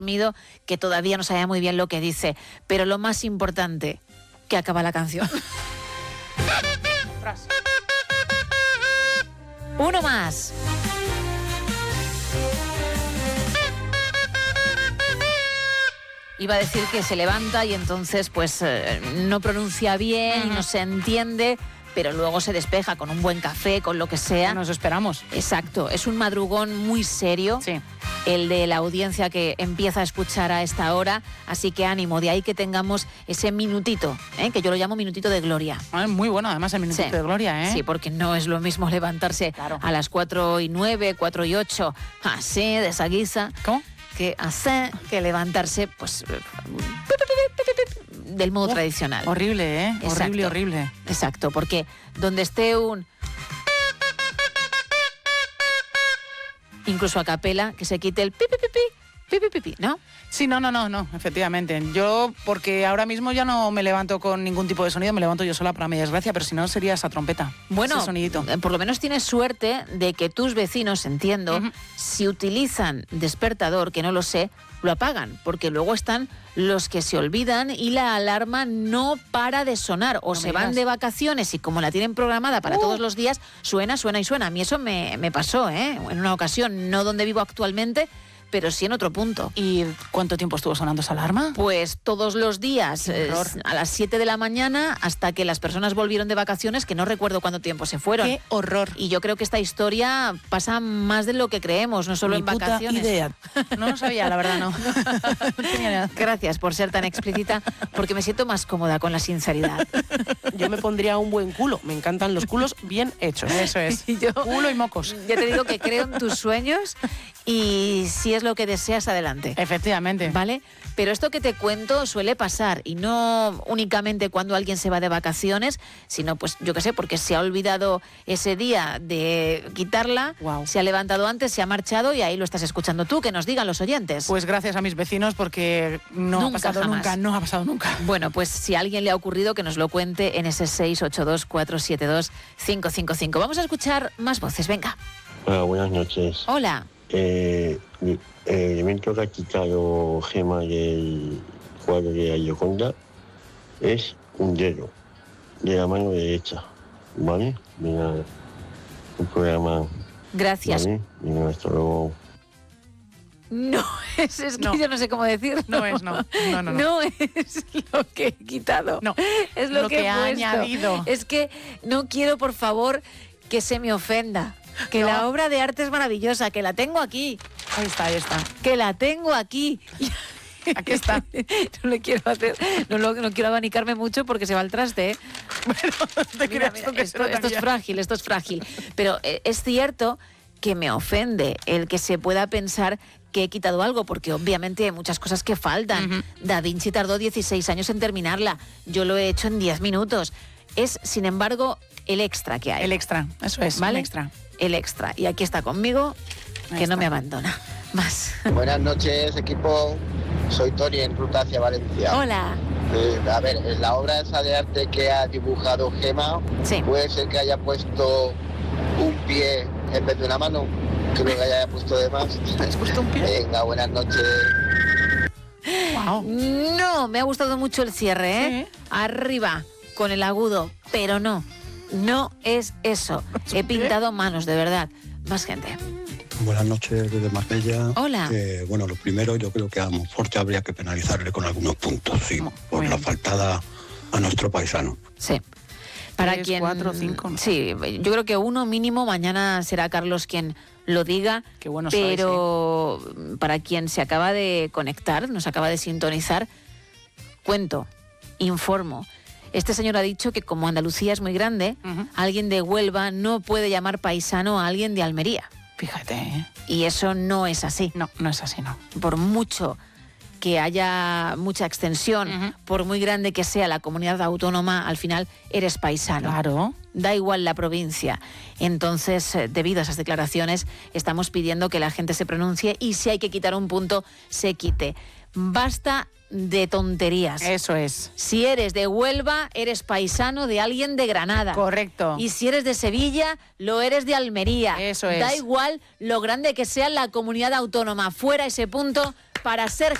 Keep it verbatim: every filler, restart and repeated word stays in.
dormido, que todavía no sabía muy bien lo que dice. Pero lo más importante, que acaba la canción. Uno más. Iba a decir que se levanta y entonces pues eh, no pronuncia bien, uh-huh. y no se entiende, pero luego se despeja con un buen café, con lo que sea. Nos esperamos. Exacto, es un madrugón muy serio, sí. el de la audiencia que empieza a escuchar a esta hora, así que ánimo, de ahí que tengamos ese minutito, ¿eh? que yo lo llamo minutito de gloria. Ah, muy bueno, además el minutito sí. de gloria, ¿eh? Sí, porque no es lo mismo levantarse claro. a las cuatro y nueve, cuatro y ocho, así, de esa guisa. ¿Cómo? Que hace que levantarse, pues, del modo Uf, tradicional. Horrible, ¿eh? Exacto. Horrible, horrible. Exacto, porque donde esté un... incluso a capela, que se quite el pi, pi, pi, pi, pi, pi, pi, ¿no? Sí, no, no, no, no, efectivamente. Yo, porque ahora mismo ya no me levanto con ningún tipo de sonido, me levanto yo sola para mi desgracia, pero si no sería esa trompeta. Bueno, ese sonidito. Por lo menos tienes suerte de que tus vecinos, entiendo, uh-huh. si utilizan despertador, que no lo sé, lo apagan, porque luego están los que se olvidan y la alarma no para de sonar, o no se van de vacaciones y como la tienen programada para uh. todos los días, suena, suena y suena. A mí eso me, me pasó, ¿eh? En una ocasión, no donde vivo actualmente, pero sí en otro punto. ¿Y cuánto tiempo estuvo sonando esa alarma? Pues todos los días, eh, a las siete de la mañana, hasta que las personas volvieron de vacaciones, que no recuerdo cuánto tiempo se fueron. ¡Qué horror! Y yo creo que esta historia pasa más de lo que creemos, no solo Ni en vacaciones. Puta idea. No lo sabía, la verdad, no. No tenía nada. Gracias por ser tan explícita, porque me siento más cómoda con la sinceridad. Yo me pondría un buen culo. Me encantan los culos bien hechos. Eso es. Y yo, culo y mocos. Ya te digo que creo en tus sueños y si es lo que deseas, adelante. Efectivamente. ¿Vale? Pero esto que te cuento suele pasar, y no únicamente cuando alguien se va de vacaciones, sino pues yo qué sé, porque se ha olvidado ese día de quitarla, wow. se ha levantado antes, se ha marchado y ahí lo estás escuchando tú, que nos digan los oyentes. Pues gracias a mis vecinos, porque no nunca, ha pasado jamás. nunca, no ha pasado nunca. Bueno, pues si a alguien le ha ocurrido, que nos lo cuente en ese seis ocho dos, cuatro siete dos, cinco cinco cinco. Vamos a escuchar más voces, venga. Hola, buenas noches. Hola. Eh, el elemento que ha quitado Gema del cuadro de la Gioconda es un dedo de la mano derecha, ¿vale? Mira, un programa. Gracias. ¿Vale? Mira, hasta luego. No es, es que no. yo no sé cómo decirlo. No es, no. No, no, no. No es lo que he quitado. No. Es lo, lo que, que he ha puesto. añadido. Es que no quiero, por favor, que se me ofenda. Que no. la obra de arte es maravillosa, que la tengo aquí. Ahí está, ahí está. Que la tengo aquí. Aquí está. No le quiero hacer, no, lo, no quiero abanicarme mucho porque se va al traste, ¿eh? Bueno, te Mira, creas mira, tú que esto, esto es frágil, esto es frágil. Pero eh, es cierto que me ofende el que se pueda pensar que he quitado algo, porque obviamente hay muchas cosas que faltan. Uh-huh. Da Vinci tardó dieciséis años en terminarla. Yo lo he hecho en diez minutos. Es, sin embargo, el extra que hay. El extra, eso es, ¿vale? El extra. El extra. Y aquí está conmigo, Ahí que está. no me abandona. Más. Buenas noches, equipo. Soy Tony, en ruta hacia Valencia. Hola. Eh, a ver, en la obra esa de arte que ha dibujado Gema, sí. puede ser que haya puesto un pie en vez de una mano. Creo que haya puesto de más. ¿Has puesto un pie? Venga, buenas noches. Wow. No, me ha gustado mucho el cierre, ¿eh? Sí. Arriba, con el agudo, pero no. No es eso. He pintado manos, de verdad. Más gente. Buenas noches desde Marbella. Hola. Eh, bueno, lo primero, yo creo que a Monforte habría que penalizarle con algunos puntos, sí, Muy por bien. la faltada a nuestro paisano. Sí. Para Tres, quien. cuatro, cinco, no. Sí, yo creo que uno mínimo, mañana será Carlos quien lo diga. Qué bueno pero sois, ¿eh? Para quien se acaba de conectar, nos acaba de sintonizar, cuento, informo. Este señor ha dicho que como Andalucía es muy grande, uh-huh. alguien de Huelva no puede llamar paisano a alguien de Almería. Fíjate, ¿eh? Y eso no es así. No, no es así, no. Por mucho que haya mucha extensión, uh-huh. por muy grande que sea la comunidad autónoma, al final eres paisano. Claro. Da igual la provincia. Entonces, debido a esas declaraciones, estamos pidiendo que la gente se pronuncie y si hay que quitar un punto, se quite. Basta de tonterías. Eso es. Si eres de Huelva, eres paisano de alguien de Granada. Correcto. Y si eres de Sevilla, lo eres de Almería. Eso es. Da igual lo grande que sea la comunidad autónoma. Fuera ese punto, para ser